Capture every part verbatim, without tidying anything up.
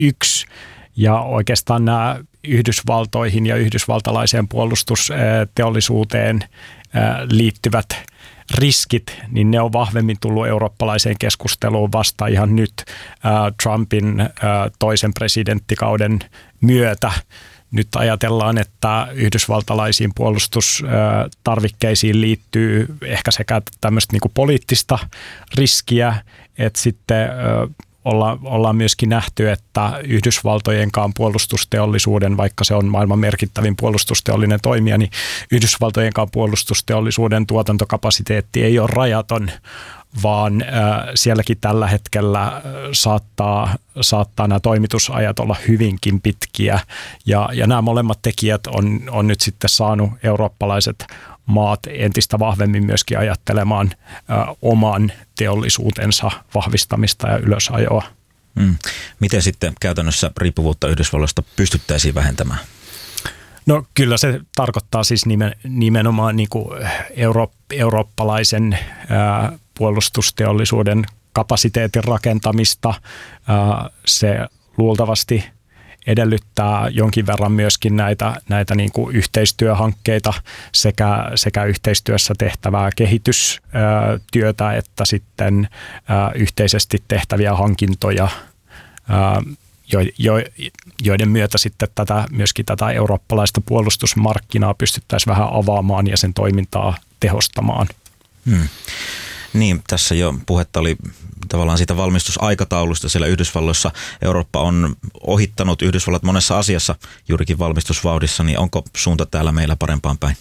yksi. Ja oikeastaan nämä Yhdysvaltoihin ja yhdysvaltalaiseen puolustusteollisuuteen liittyvät riskit, niin ne on vahvemmin tullut eurooppalaiseen keskusteluun vasta ihan nyt Trumpin toisen presidenttikauden myötä. Nyt ajatellaan, että yhdysvaltalaisiin puolustustarvikkeisiin liittyy ehkä sekä tämmöistä niin kuin poliittista riskiä, että sitten olla, ollaan myöskin nähty, että Yhdysvaltojenkaan puolustusteollisuuden, vaikka se on maailman merkittävin puolustusteollinen toimija, niin Yhdysvaltojenkaan puolustusteollisuuden tuotantokapasiteetti ei ole rajaton, vaan äh, sielläkin tällä hetkellä äh, saattaa, saattaa nämä toimitusajat olla hyvinkin pitkiä. Ja, ja nämä molemmat tekijät on, on nyt sitten saanut eurooppalaiset maat entistä vahvemmin myöskin ajattelemaan äh, oman teollisuutensa vahvistamista ja ylösajoa. Mm. Miten sitten käytännössä riippuvuutta Yhdysvalloista pystyttäisiin vähentämään? No kyllä se tarkoittaa siis nimen, nimenomaan niin kuin euro, eurooppalaisen ää, puolustusteollisuuden kapasiteetin rakentamista. Ää, se luultavasti edellyttää jonkin verran myöskin näitä, näitä niin kuin yhteistyöhankkeita sekä, sekä yhteistyössä tehtävää kehitystyötä että sitten ää, yhteisesti tehtäviä hankintoja, ää, jo, jo, joiden myötä sitten tätä, myöskin tätä eurooppalaista puolustusmarkkinaa pystyttäisiin vähän avaamaan ja sen toimintaa tehostamaan. Hmm. Niin, tässä jo puhetta oli tavallaan siitä valmistusaikataulusta siellä Yhdysvalloissa. Eurooppa on ohittanut Yhdysvallat monessa asiassa juurikin valmistusvauhdissa, niin onko suunta täällä meillä parempaan päin?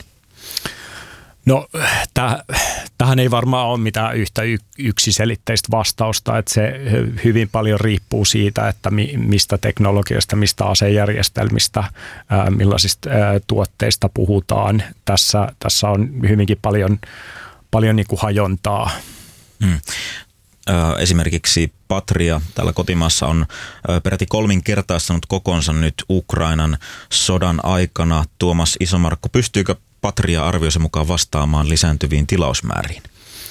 No tähän ei varmaan ole mitään yhtä yksiselitteistä vastausta, että se hyvin paljon riippuu siitä, että mistä teknologiasta, mistä asejärjestelmistä, millaisista tuotteista puhutaan. Tässä, tässä on hyvinkin paljon, paljon niin kuin hajontaa. Hmm. Esimerkiksi Patria täällä kotimaassa on peräti kolminkertaistanut kokonsa nyt Ukrainan sodan aikana. Tuomas Isomarkku, pystyykö Patria arvioisi mukaan vastaamaan lisääntyviin tilausmääriin?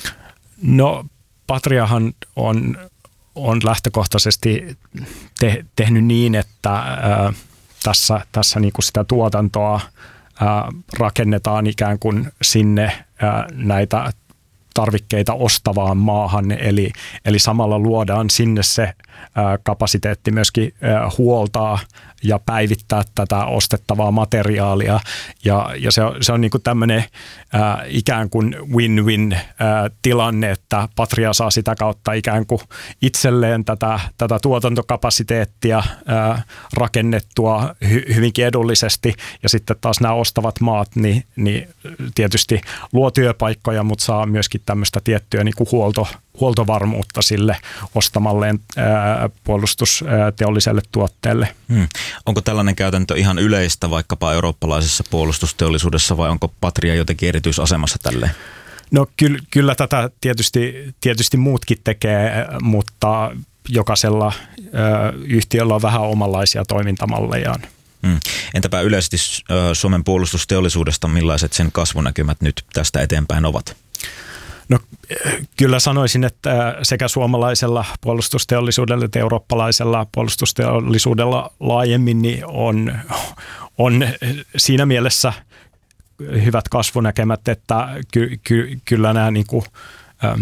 No Patriahan on, on lähtökohtaisesti te, tehnyt niin, että ää, tässä, tässä niin kuin sitä tuotantoa ää, rakennetaan ikään kuin sinne ää, näitä tarvikkeita ostavaan maahan, eli, eli samalla luodaan sinne se ää, kapasiteetti myöskin ää, huoltaa ja päivittää tätä ostettavaa materiaalia. Ja, ja se on, se on niin kuin tämmöinen ää, ikään kuin win-win ää, tilanne, että Patria saa sitä kautta ikään kuin itselleen tätä, tätä tuotantokapasiteettia ää, rakennettua hy, hyvinkin edullisesti. Ja sitten taas nämä ostavat maat, niin, niin tietysti luo työpaikkoja, mutta saa myöskin tämmöistä tiettyä niin kuin huolto, huoltovarmuutta sille ostamalleen ää, puolustusteolliselle tuotteelle. Hmm. Onko tällainen käytäntö ihan yleistä vaikkapa eurooppalaisessa puolustusteollisuudessa vai onko Patria jotenkin erityisasemassa tälleen? No kyllä, kyllä tätä tietysti, tietysti muutkin tekee, mutta jokaisella ö, yhtiöllä on vähän omanlaisia toimintamallejaan. Hmm. Entäpä yleisesti ö, Suomen puolustusteollisuudesta, millaiset sen kasvunäkymät nyt tästä eteenpäin ovat? No kyllä sanoisin, että sekä suomalaisella puolustusteollisuudella että eurooppalaisella puolustusteollisuudella laajemmin niin on, on siinä mielessä hyvät kasvunäkemät, että ky, ky, kyllä nämä niin kuin, ähm,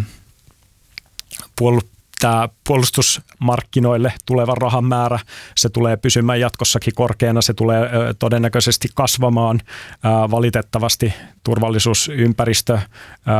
puol, tämä puolustusmarkkinoille tuleva rahan määrä, se tulee pysymään jatkossakin korkeana, se tulee äh, todennäköisesti kasvamaan. Äh, valitettavasti turvallisuusympäristö äh,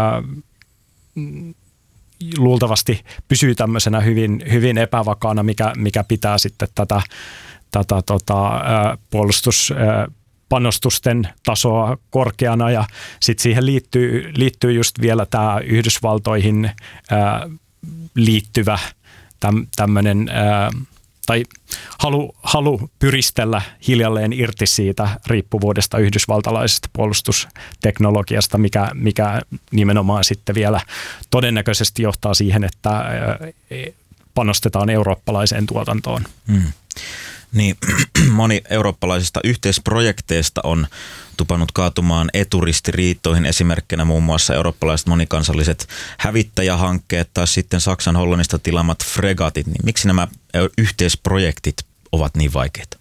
luultavasti pysyy tämmöisenä hyvin, hyvin epävakaana, mikä, mikä pitää sitten tätä, tätä tota, puolustuspanostusten tasoa korkeana. Ja sitten siihen liittyy, liittyy just vielä tämä Yhdysvaltoihin ää, liittyvä täm, tämmöinen ää, tai halu, halu pyristellä hiljalleen irti siitä riippuvuudesta yhdysvaltalaisesta puolustusteknologiasta, mikä, mikä nimenomaan sitten vielä todennäköisesti johtaa siihen, että panostetaan eurooppalaiseen tuotantoon. Hmm. Niin, moni eurooppalaisista yhteisprojekteista on tupannut kaatumaan eturistiriitoihin, esimerkkinä muun muassa eurooppalaiset monikansalliset hävittäjähankkeet tai sitten Saksan Hollannista tilaamat fregatit. Niin miksi nämä yhteisprojektit ovat niin vaikeita?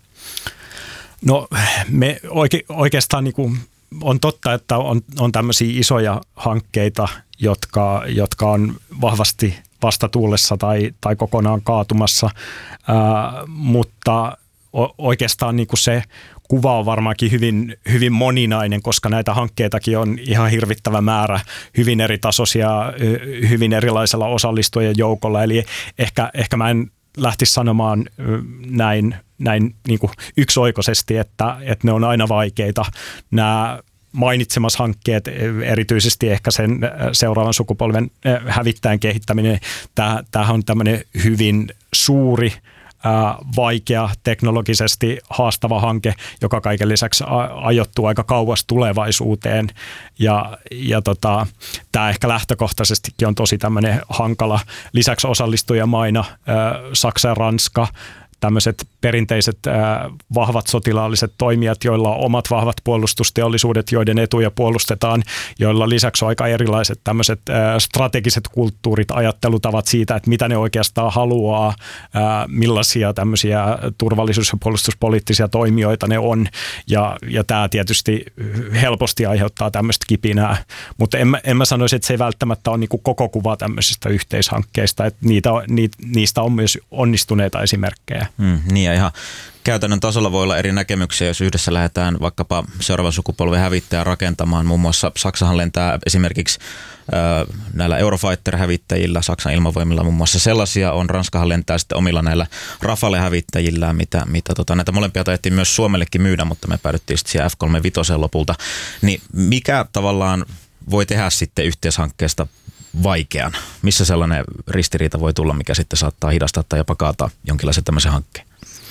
No me oike, oikeastaan niin kuin on totta, että on, on tämmöisiä isoja hankkeita, jotka, jotka on vahvasti vastatuulessa tai, tai kokonaan kaatumassa, ää, mutta o, oikeastaan niin kuin se kuva on varmaankin hyvin, hyvin moninainen, koska näitä hankkeitakin on ihan hirvittävä määrä, hyvin eri tasoisia, hyvin erilaisella osallistujien joukolla. Eli ehkä, ehkä mä en lähtisi sanomaan näin, näin niin kuin yksioikoisesti, että, että ne on aina vaikeita. Nämä mainitsemas hankkeet, erityisesti ehkä sen seuraavan sukupolven hävittäjän kehittäminen, tämähän on tämmöinen hyvin suuri, vaikea, teknologisesti haastava hanke, joka kaiken lisäksi ajoittuu aika kauas tulevaisuuteen. Ja, ja tota, tämä ehkä lähtökohtaisestikin on tosi tämmöinen hankala. Lisäksi osallistujamaina Saksa ja Ranska, tämmöiset perinteiset äh, vahvat sotilaalliset toimijat, joilla on omat vahvat puolustusteollisuudet, joiden etuja puolustetaan, joilla lisäksi on aika erilaiset tämmöiset äh, strategiset kulttuurit, ajattelutavat siitä, että mitä ne oikeastaan haluaa, äh, millaisia tämmöisiä turvallisuus- ja puolustuspoliittisia toimijoita ne on, ja, ja tämä tietysti helposti aiheuttaa tämmöistä kipinää, mutta en, en mä sanoisi, että se ei välttämättä ole niinku koko kuva tämmöisistä yhteishankkeista, että niitä, niitä, niistä on myös onnistuneita esimerkkejä. Mm, niin ja ihan käytännön tasolla voi olla eri näkemyksiä, jos yhdessä lähdetään vaikkapa seuraavan sukupolven hävittäjää rakentamaan. Muun muassa Saksahan lentää esimerkiksi ö, näillä Eurofighter-hävittäjillä, Saksan ilmavoimilla muun muassa sellaisia on. Ranskahan lentää sitten omilla näillä Rafale-hävittäjillä, mitä, mitä tota, näitä molempia taidettiin myös Suomellekin myydä, mutta me päädyttiin sitten siihen F kolmekymmentäviisi lopulta. Niin mikä tavallaan voi tehdä sitten yhteishankkeesta vaikean? Missä sellainen ristiriita voi tulla, mikä sitten saattaa hidastaa tai jopa kaataa jonkinlaisen tämmöisen hankkeen?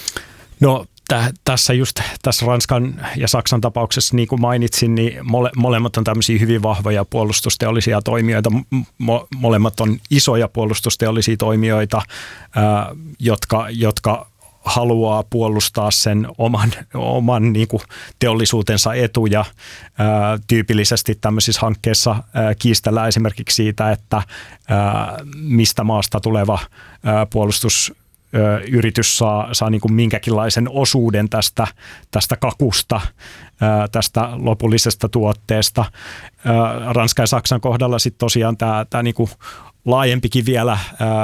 No tä, tässä just tässä Ranskan ja Saksan tapauksessa, niin kuin mainitsin, niin mole, molemmat on tämmöisiä hyvin vahvoja puolustusteollisia toimijoita. Mo, molemmat on isoja puolustusteollisia toimijoita, ää, jotka, jotka haluaa puolustaa sen oman, oman niin kuin teollisuutensa etuja. Ää, tyypillisesti tämmöisissä hankkeissa ää, kiistellään esimerkiksi siitä, että ää, mistä maasta tuleva ää, puolustus yritys saa, saa niin kuin minkäkinlaisen osuuden tästä, tästä kakusta, tästä lopullisesta tuotteesta. Ranskan ja Saksan kohdalla sitten tosiaan tämä, tämä niin kuin laajempikin vielä,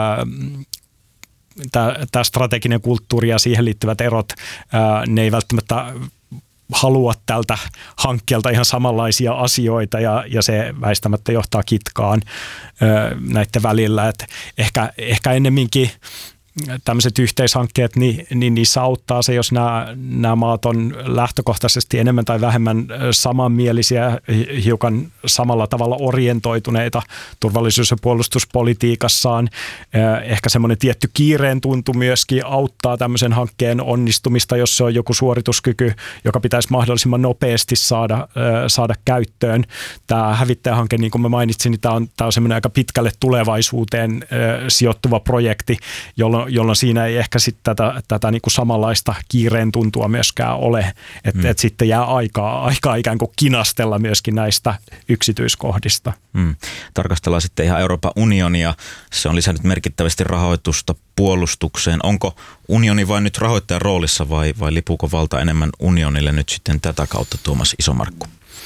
tämä, tämä strateginen kulttuuri ja siihen liittyvät erot, ne ei välttämättä halua tältä hankkeelta ihan samanlaisia asioita ja, ja se väistämättä johtaa kitkaan näiden välillä. Et ehkä, ehkä ennemminkin tämmöiset yhteishankkeet, niin, niin niissä auttaa se, jos nämä, nämä maat on lähtökohtaisesti enemmän tai vähemmän samanmielisiä, hiukan samalla tavalla orientoituneita turvallisuus- ja puolustuspolitiikassaan. Ehkä semmoinen tietty kiireen tuntu myöskin auttaa tämmöisen hankkeen onnistumista, jos se on joku suorituskyky, joka pitäisi mahdollisimman nopeasti saada, saada käyttöön. Tämä hävittäjähanke, niin kuin mä mainitsin, niin tämä on, tämä on semmoinen aika pitkälle tulevaisuuteen sijoittuva projekti, jolloin jolloin siinä ei ehkä sitten tätä, tätä niin kuin samanlaista kiireen tuntua myöskään ole, että mm. et sitten jää aikaa, aikaa ikään kuin kinastella myöskin näistä yksityiskohdista. Mm. Tarkastellaan sitten ihan Euroopan unionia. Se on lisännyt merkittävästi rahoitusta puolustukseen. Onko unioni vain nyt rahoittajan roolissa vai, vai lipuuko valta enemmän unionille nyt sitten tätä kautta, Tuomas Isomarkku?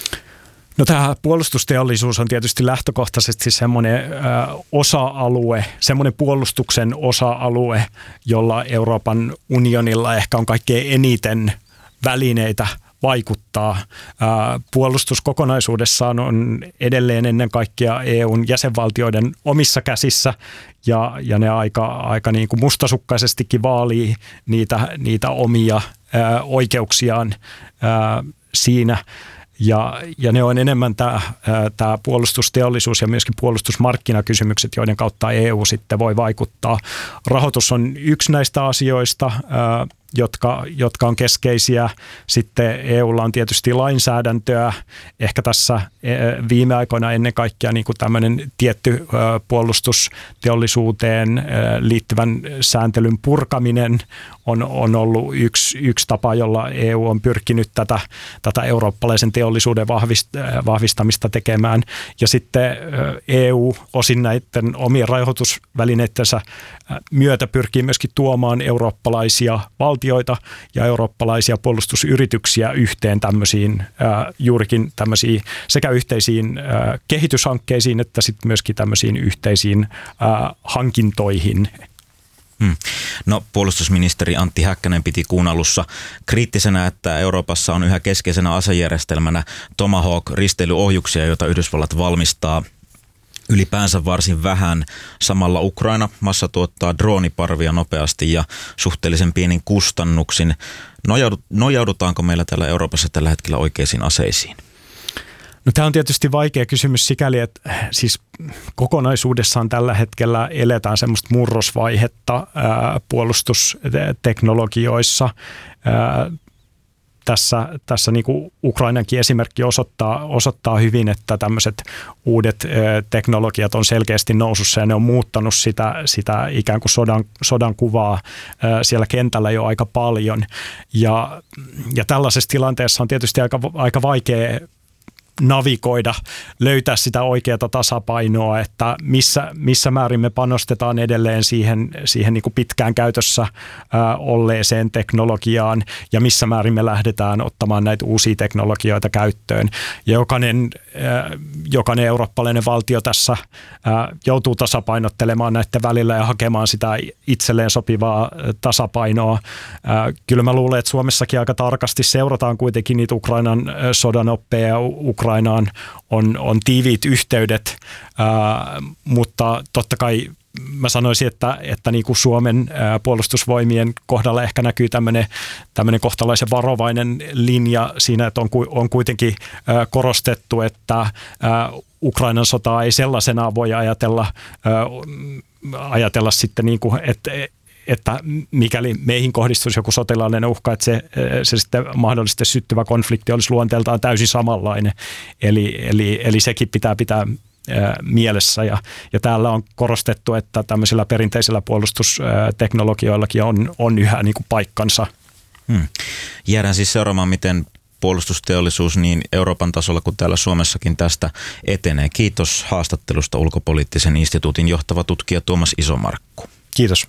No tämä puolustusteollisuus on tietysti lähtökohtaisesti semmoinen ö, osa-alue, semmoinen puolustuksen osa-alue, jolla Euroopan unionilla ehkä on kaikkein eniten välineitä vaikuttaa. Ä, puolustus kokonaisuudessaan on edelleen ennen kaikkea E U:n jäsenvaltioiden omissa käsissä ja, ja ne aika, aika niin kuin mustasukkaisestikin vaalii niitä, niitä omia ä, oikeuksiaan ä, siinä. Ja, ja ne on enemmän tämä, tämä puolustusteollisuus ja myöskin puolustusmarkkinakysymykset, joiden kautta E U sitten voi vaikuttaa. Rahoitus on yksi näistä asioista, jotka, jotka on keskeisiä. Sitten E U:lla on tietysti lainsäädäntöä, ehkä tässä viime aikoina ennen kaikkea niin kuin tämmöinen tietty puolustusteollisuuteen liittyvän sääntelyn purkaminen on, on ollut yksi, yksi tapa, jolla E U on pyrkinyt tätä, tätä eurooppalaisen teollisuuden vahvistamista tekemään. Ja sitten E U osin näiden omien rahoitusvälineittensä myötä pyrkii myöskin tuomaan eurooppalaisia valtioita valtioita ja eurooppalaisia puolustusyrityksiä yhteen tämmöisiin ää, juurikin tämmöisiin sekä yhteisiin ää, kehityshankkeisiin että sitten myöskin tämmöisiin yhteisiin ää, hankintoihin. Hmm. No, puolustusministeri Antti Häkkänen piti kuun alussa kriittisenä, että Euroopassa on yhä keskeisenä asejärjestelmänä Tomahawk-risteilyohjuksia, joita Yhdysvallat valmistaa ylipäänsä varsin vähän. Samalla Ukraina massa tuottaa drooniparvia nopeasti ja suhteellisen pienin kustannuksin. Nojaudutaanko meillä täällä Euroopassa tällä hetkellä oikeisiin aseisiin? No, tämä on tietysti vaikea kysymys sikäli, että siis kokonaisuudessaan tällä hetkellä eletään semmoista murrosvaihetta ää, puolustusteknologioissa. Ää, tässä tässä niin kuin Ukrainankin esimerkki osoittaa, osoittaa hyvin, että tämmöiset uudet ää, teknologiat on selkeästi nousussa ja ne on muuttanut sitä, sitä ikään kuin sodan, sodan kuvaa ää, siellä kentällä jo aika paljon. Ja, ja tällaisessa tilanteessa on tietysti aika, aika vaikea navigoida, löytää sitä oikeaa tasapainoa, että missä, missä määrin me panostetaan edelleen siihen, siihen niin kuin pitkään käytössä ää, olleeseen teknologiaan ja missä määrin me lähdetään ottamaan näitä uusia teknologioita käyttöön. Ja jokainen, ää, jokainen eurooppalainen valtio tässä ää, joutuu tasapainottelemaan näiden välillä ja hakemaan sitä itselleen sopivaa tasapainoa. Ää, kyllä mä luulen, että Suomessakin aika tarkasti seurataan kuitenkin niitä Ukrainan sodan oppeja ja Ukrainaan on, on tiiviit yhteydet, ää, mutta totta kai mä sanoisin, että, että niin kuin Suomen ää, puolustusvoimien kohdalla ehkä näkyy tämmöinen, tämmöinen kohtalaisen varovainen linja siinä, että on, on kuitenkin ää, korostettu, että ää, Ukrainan sotaa ei sellaisenaan voi ajatella, ää, ajatella sitten niin kuin, että että mikäli meihin kohdistuisi joku sotilaallinen uhka, että se, se sitten mahdollisesti syttyvä konflikti olisi luonteeltaan täysin samanlainen. Eli, eli, eli sekin pitää pitää ää, mielessä. Ja, ja täällä on korostettu, että tämmöisillä perinteisillä puolustusteknologioillakin on, on yhä niin kuin paikkansa. Hmm. Jäädään siis seuraamaan, miten puolustusteollisuus niin Euroopan tasolla kuin täällä Suomessakin tästä etenee. Kiitos haastattelusta Ulkopoliittisen instituutin johtava tutkija Tuomas Isomarkku. Kiitos.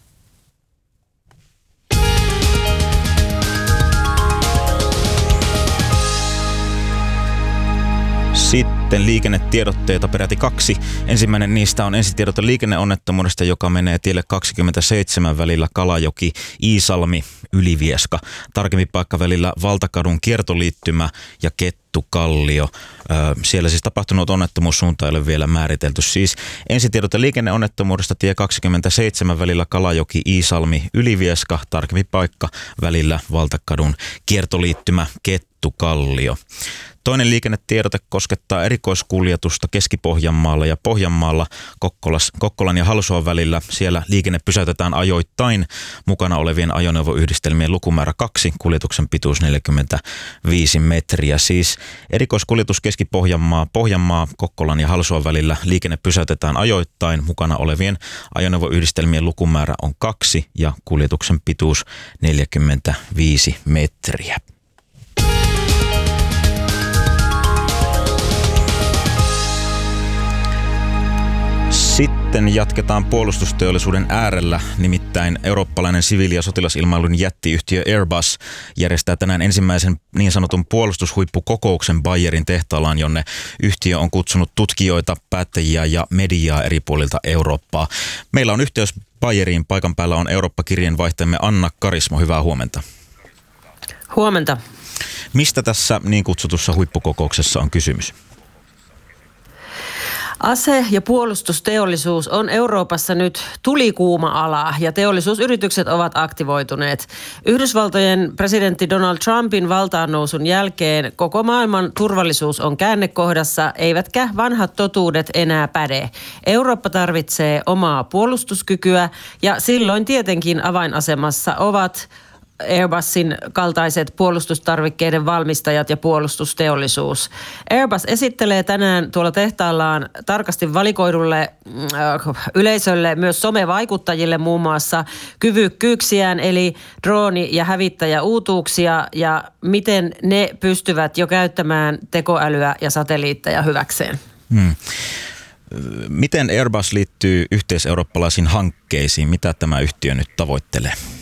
Sitten liikennetiedotteita peräti kaksi. Ensimmäinen niistä on ensitiedote liikenneonnettomuudesta, joka menee tielle kaksikymmentäseitsemän välillä Kalajoki, Iisalmi, Ylivieska. Tarkemmin paikka välillä Valtakadun kiertoliittymä ja Kettukallio. Siellä siis tapahtunut onnettomuussuunta ei ole vielä määritelty. Siis ensitiedote liikenneonnettomuudesta tie kaksikymmentäseitsemän välillä Kalajoki, Iisalmi, Ylivieska. Tarkemmin paikka välillä Valtakadun kiertoliittymä, Kettukallio. Toinen liikennetiedote koskettaa erikoiskuljetusta Keski-Pohjanmaalla ja Pohjanmaalla Kokkolas, Kokkolan ja Halsuan välillä. Siellä liikenne pysäytetään ajoittain. Mukana olevien ajoneuvoyhdistelmien lukumäärä kaksi, kuljetuksen pituus neljäkymmentäviisi metriä. Siis erikoiskuljetus Keski-Pohjanmaa, Pohjanmaa, Kokkolan ja Halsuan välillä liikenne pysäytetään ajoittain. Mukana olevien ajoneuvoyhdistelmien lukumäärä on kaksi ja kuljetuksen pituus neljäkymmentäviisi metriä. Sitten jatketaan puolustusteollisuuden äärellä, nimittäin eurooppalainen siviili- ja sotilasilmailun jättiyhtiö Airbus järjestää tänään ensimmäisen niin sanotun puolustushuippukokouksen Bayerin tehtaallaan, jonne yhtiö on kutsunut tutkijoita, päättäjiä ja mediaa eri puolilta Eurooppaa. Meillä on yhteys Bayeriin, paikan päällä on Eurooppa-kirjeenvaihtajamme Anna Karismo, hyvää huomenta. Huomenta. Mistä tässä niin kutsutussa huippukokouksessa on kysymys? Ase- ja puolustusteollisuus on Euroopassa nyt tulikuuma ala ja teollisuusyritykset ovat aktivoituneet. Yhdysvaltojen presidentti Donald Trumpin valtaannousun jälkeen koko maailman turvallisuus on käännekohdassa, eivätkä vanhat totuudet enää päde. Eurooppa tarvitsee omaa puolustuskykyä ja silloin tietenkin avainasemassa ovat Airbusin kaltaiset puolustustarvikkeiden valmistajat ja puolustusteollisuus. Airbus esittelee tänään tuolla tehtaallaan tarkasti valikoidulle äh, yleisölle, myös somevaikuttajille muun muassa kyvykkyyksiään, eli drooni- ja hävittäjäuutuuksia ja miten ne pystyvät jo käyttämään tekoälyä ja satelliitteja hyväkseen. Hmm. Miten Airbus liittyy yhteiseurooppalaisiin hankkeisiin? Mitä tämä yhtiö nyt tavoittelee?